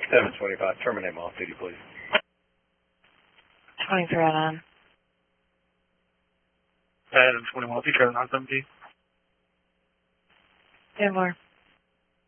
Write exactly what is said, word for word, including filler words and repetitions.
seven twenty-five, terminate off duty, please. twenty-three oh nine. Adam twenty-one, if you turn on seventeen. ten more.